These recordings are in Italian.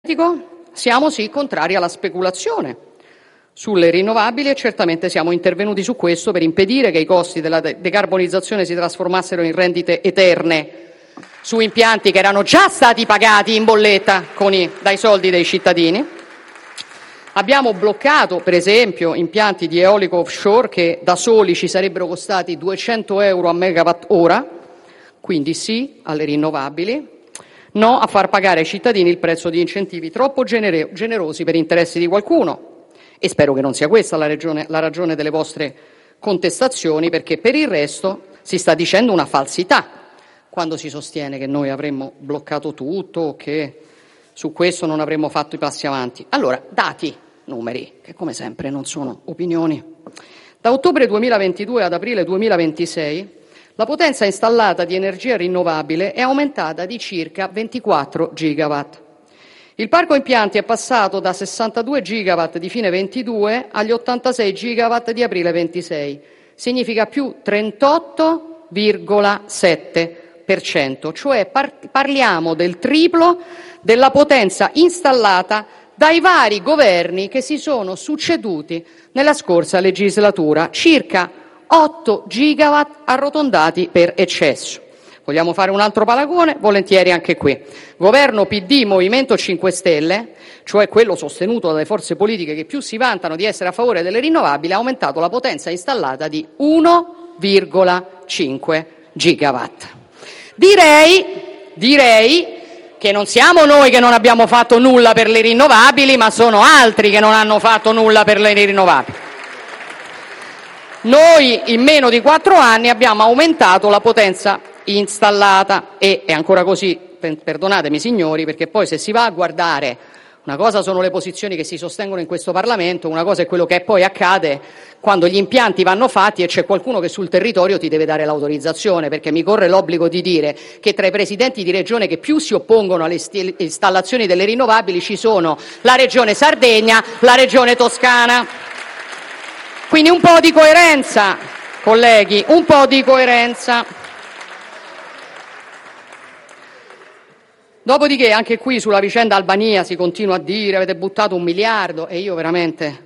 siamo sì contrari alla speculazione sulle rinnovabili e certamente siamo intervenuti su questo per impedire che i costi della decarbonizzazione si trasformassero in rendite eterne su impianti che erano già stati pagati in bolletta dai soldi dei cittadini. Abbiamo bloccato, per esempio, impianti di eolico offshore che da soli ci sarebbero costati 200 euro a megawatt ora, quindi sì alle rinnovabili, no a far pagare ai cittadini il prezzo di incentivi troppo generosi per interessi di qualcuno. E spero che non sia questa la ragione delle vostre contestazioni, perché per il resto si sta dicendo una falsità quando si sostiene che noi avremmo bloccato tutto o che su questo non avremmo fatto i passi avanti. Allora, dati, numeri, che come sempre non sono opinioni. Da ottobre 2022 ad aprile 2026 la potenza installata di energia rinnovabile è aumentata di circa 24 gigawatt. Il parco impianti è passato da 62 gigawatt di fine 22 agli 86 gigawatt di aprile 26. Significa più 38,7%, cioè parliamo del triplo della potenza installata dai vari governi che si sono succeduti nella scorsa legislatura, circa 8 gigawatt arrotondati per eccesso. Vogliamo fare un altro paragone? Volentieri anche qui. Governo PD Movimento 5 Stelle, cioè quello sostenuto dalle forze politiche che più si vantano di essere a favore delle rinnovabili, ha aumentato la potenza installata di 1,5 gigawatt. Direi che non siamo noi che non abbiamo fatto nulla per le rinnovabili, ma sono altri che non hanno fatto nulla per le rinnovabili. Noi in meno di 4 anni abbiamo aumentato la potenza installata e è ancora così, perdonatemi signori, perché poi se si va a guardare, una cosa sono le posizioni che si sostengono in questo Parlamento, una cosa è quello che poi accade quando gli impianti vanno fatti e c'è qualcuno che sul territorio ti deve dare l'autorizzazione, perché mi corre l'obbligo di dire che tra i presidenti di regione che più si oppongono alle installazioni delle rinnovabili ci sono la regione Sardegna, la regione Toscana. Quindi un po' di coerenza, colleghi, un po' di coerenza. Dopodiché anche qui sulla vicenda Albania si continua a dire avete buttato 1 miliardo e io veramente,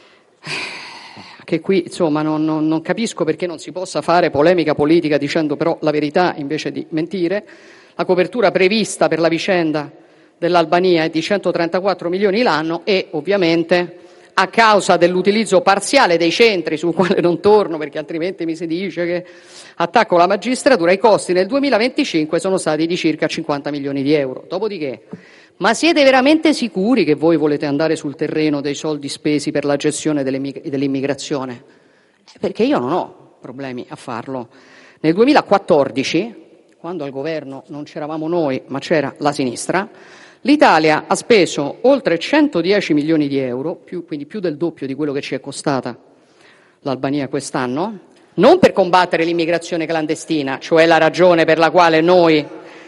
anche qui insomma non capisco perché non si possa fare polemica politica dicendo però la verità invece di mentire. La copertura prevista per la vicenda dell'Albania è di 134 milioni l'anno e ovviamente a causa dell'utilizzo parziale dei centri, sul quale non torno perché altrimenti mi si dice che attacco la magistratura, i costi nel 2025 sono stati di circa 50 milioni di euro. Dopodiché, ma siete veramente sicuri che voi volete andare sul terreno dei soldi spesi per la gestione dell'immigrazione? Perché io non ho problemi a farlo. Nel 2014, quando al governo non c'eravamo noi ma c'era la sinistra, l'Italia ha speso oltre 110 milioni di euro, quindi più del doppio di quello che ci è costata l'Albania quest'anno, non per combattere l'immigrazione clandestina, cioè la ragione per la quale noi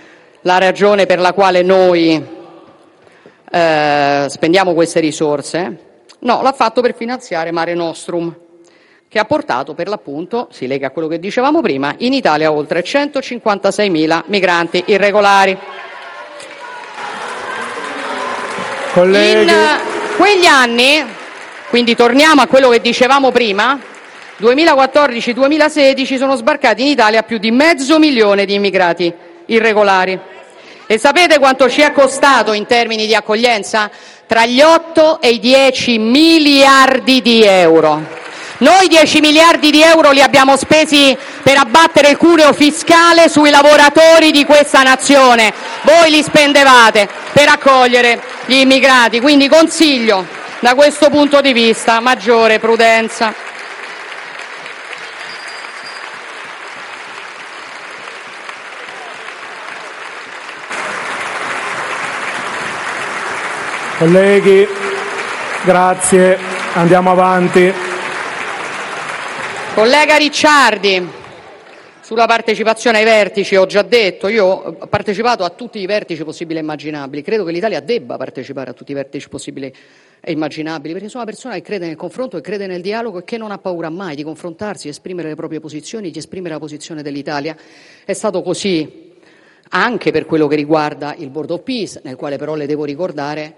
spendiamo queste risorse, no, l'ha fatto per finanziare Mare Nostrum, che ha portato per l'appunto, si lega a quello che dicevamo prima, in Italia oltre 156.000 migranti irregolari. Colleghi. In quegli anni, quindi torniamo a quello che dicevamo prima, 2014-2016 sono sbarcati in Italia più di 500.000 di immigrati irregolari. E sapete quanto ci è costato in termini di accoglienza? Tra gli 8 e i 10 miliardi di euro. Noi 10 miliardi di euro li abbiamo spesi per abbattere il cuneo fiscale sui lavoratori di questa nazione. Voi li spendevate per accogliere gli immigrati. Quindi consiglio, da questo punto di vista, maggiore prudenza. Colleghi, grazie. Andiamo avanti. Collega Ricciardi, sulla partecipazione ai vertici ho già detto, io ho partecipato a tutti i vertici possibili e immaginabili, credo che l'Italia debba partecipare a tutti i vertici possibili e immaginabili, perché sono una persona che crede nel confronto, che crede nel dialogo e che non ha paura mai di confrontarsi, esprimere le proprie posizioni, di esprimere la posizione dell'Italia. È stato così anche per quello che riguarda il Board of Peace, nel quale però le devo ricordare